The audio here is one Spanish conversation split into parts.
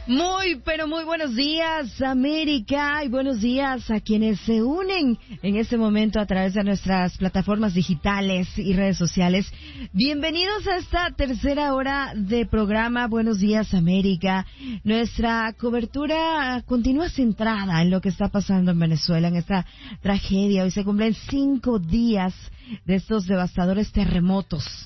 Muy, pero muy buenos días, América, y buenos días a quienes se unen en este momento a través de nuestras plataformas digitales y redes sociales. Bienvenidos a esta tercera hora de programa Buenos Días, América. Nuestra cobertura continúa centrada en lo que está pasando en Venezuela, en esta tragedia. Hoy se cumplen 5 días de estos devastadores terremotos.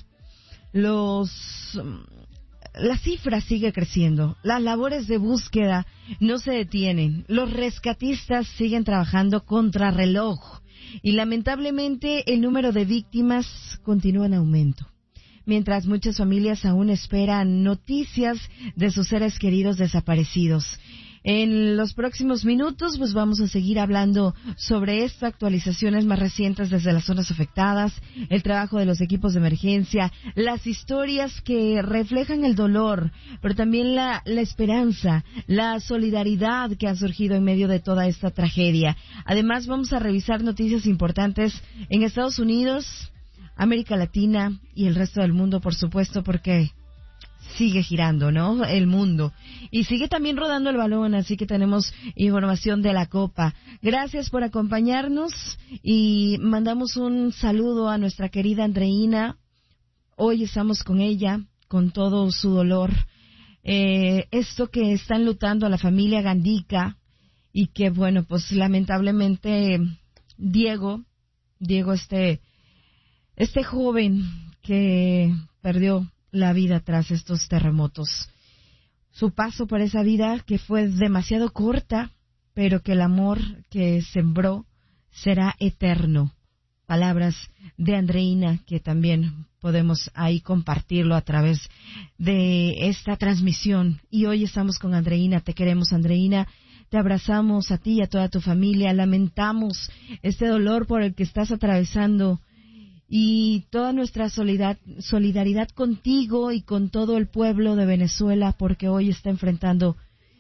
La cifra sigue creciendo, las labores de búsqueda no se detienen, los rescatistas siguen trabajando contrarreloj y lamentablemente el número de víctimas continúa en aumento, mientras muchas familias aún esperan noticias de sus seres queridos desaparecidos. En los próximos minutos pues vamos a seguir hablando sobre estas actualizaciones más recientes desde las zonas afectadas, el trabajo de los equipos de emergencia, las historias que reflejan el dolor, pero también la esperanza, la solidaridad que ha surgido en medio de toda esta tragedia. Además vamos a revisar noticias importantes en Estados Unidos, América Latina y el resto del mundo, por supuesto, porque sigue girando, ¿no? El mundo. Y sigue también rodando el balón, así que tenemos información de la Copa. Gracias por acompañarnos y mandamos un saludo a nuestra querida Andreina. Hoy estamos con ella, con todo su dolor. Esto que están lutando a la familia Gandica y que, bueno, pues lamentablemente Diego, este joven que perdió la vida tras estos terremotos. Su paso por esa vida que fue demasiado corta, pero que el amor que sembró será eterno. Palabras de Andreina que también podemos ahí compartirlo a través de esta transmisión. Y hoy estamos con Andreina. Te queremos, Andreina. Te abrazamos a ti y a toda tu familia. Lamentamos este dolor por el que estás atravesando. Y toda nuestra solidaridad contigo y con todo el pueblo de Venezuela, porque hoy está enfrentando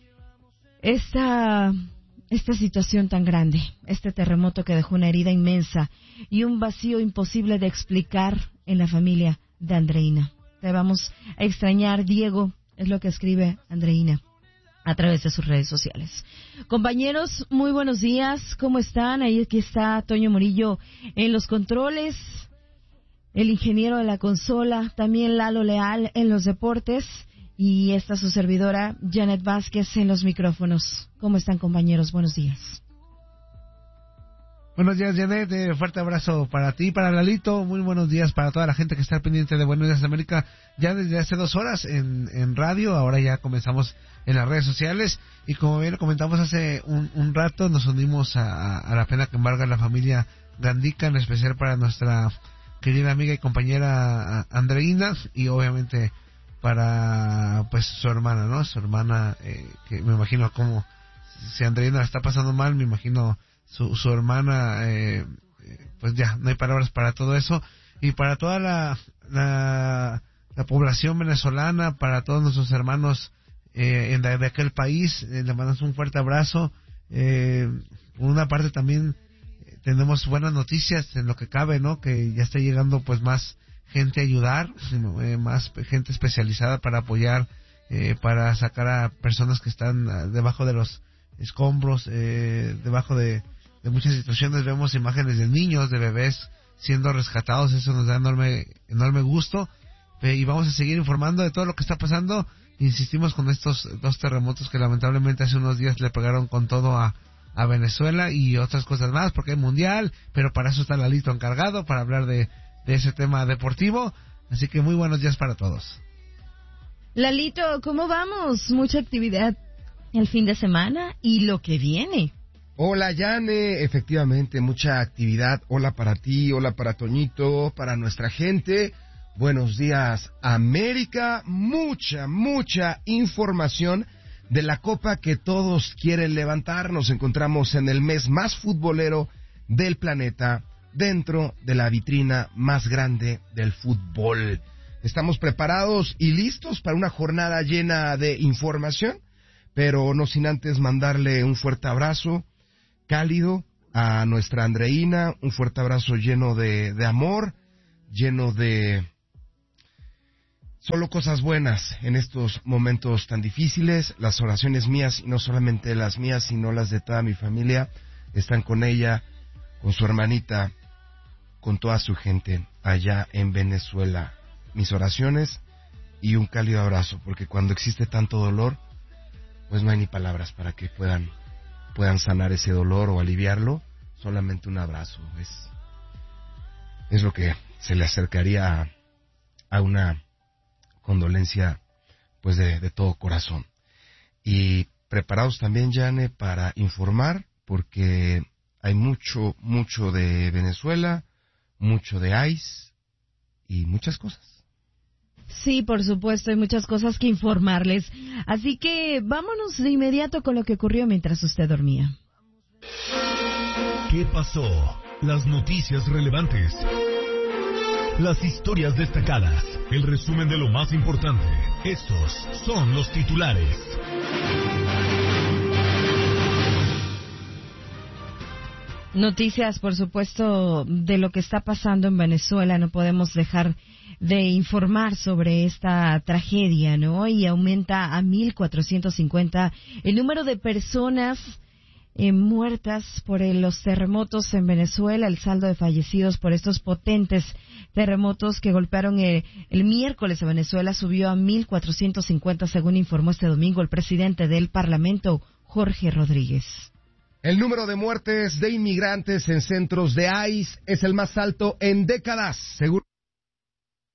esta situación tan grande, este terremoto que dejó una herida inmensa y un vacío imposible de explicar en la familia de Andreina. Te vamos a extrañar, Diego, es lo que escribe Andreina a través de sus redes sociales. Compañeros, muy buenos días, ¿cómo están? Aquí está Toño Murillo en los controles, el ingeniero de la consola, también Lalo Leal en los deportes y esta su servidora, Janet Vázquez, en los micrófonos. ¿Cómo están, compañeros? Buenos días. Buenos días, Janet. Fuerte abrazo para ti, para Lalito. Muy buenos días para toda la gente que está pendiente de Buenos Días América ya desde hace 2 horas en radio. Ahora ya comenzamos en las redes sociales y como bien lo comentamos hace un rato, nos unimos a la pena que embarga la familia Gandica, en especial para nuestra querida amiga y compañera Andreina y obviamente para pues su hermana, ¿no? Su hermana, que me imagino como si Andreina la está pasando mal, me imagino su hermana, pues ya, no hay palabras para todo eso. Y para toda la población venezolana, para todos nuestros hermanos de aquel país, le mandamos un fuerte abrazo. Por una parte también tenemos buenas noticias en lo que cabe, ¿no? Que ya está llegando pues más gente a ayudar, más gente especializada para apoyar, para sacar a personas que están debajo de los escombros, debajo de muchas situaciones. Vemos imágenes de niños, de bebés siendo rescatados, eso nos da enorme gusto, y vamos a seguir informando de todo lo que está pasando. Insistimos con estos 2 terremotos que lamentablemente hace unos días le pegaron con todo a Venezuela y otras cosas más, porque hay mundial, pero para eso está Lalito encargado, para hablar de ese tema deportivo. Así que muy buenos días para todos. Lalito, ¿cómo vamos? Mucha actividad el fin de semana y lo que viene. Hola, Yane, efectivamente, mucha actividad. Hola para ti, hola para Toñito, para nuestra gente. Buenos días, América. Mucha información de la copa que todos quieren levantar. Nos encontramos en el mes más futbolero del planeta, dentro de la vitrina más grande del fútbol. Estamos preparados y listos para una jornada llena de información, pero no sin antes mandarle un fuerte abrazo cálido a nuestra Andreina, un fuerte abrazo lleno de amor, lleno de solo cosas buenas en estos momentos tan difíciles. Las oraciones mías, y no solamente las mías, sino las de toda mi familia, están con ella, con su hermanita, con toda su gente allá en Venezuela. Mis oraciones y un cálido abrazo, porque cuando existe tanto dolor, pues no hay ni palabras para que puedan sanar ese dolor o aliviarlo. Solamente un abrazo es lo que se le acercaría a una condolencia, pues de todo corazón. Y preparados también, Jane, para informar, porque hay mucho de Venezuela, mucho de ICE y muchas cosas. Sí, por supuesto, hay muchas cosas que informarles. Así que vámonos de inmediato con lo que ocurrió mientras usted dormía. ¿Qué pasó? Las noticias relevantes. Las historias destacadas. El resumen de lo más importante. Estos son los titulares. Noticias, por supuesto, de lo que está pasando en Venezuela. No podemos dejar de informar sobre esta tragedia, ¿no? Y aumenta a 1,450 el número de personas muertas por los terremotos en Venezuela. El saldo de fallecidos por estos potentes terremotos que golpearon el miércoles a Venezuela subió a 1,450, según informó este domingo el presidente del Parlamento, Jorge Rodríguez. El número de muertes de inmigrantes en centros de ICE es el más alto en décadas, según